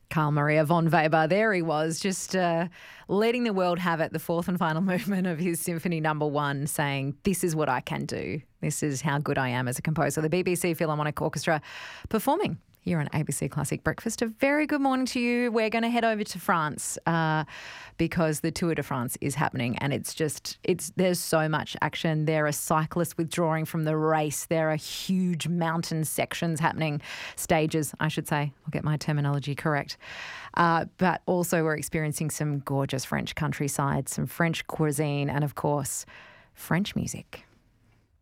Carl Maria von Weber, there he was, just letting the world have it, the fourth and final movement of his Symphony No. 1, saying, this is what I can do. This is how good I am as a composer. The BBC Philharmonic Orchestra performing here on ABC Classic Breakfast. A very good morning to you. We're going to head over to France because the Tour de France is happening, and there's so much action. There are cyclists withdrawing from the race. There are huge mountain sections happening, stages, I should say. I'll get my terminology correct. But also we're experiencing some gorgeous French countryside, some French cuisine, and of course, French music.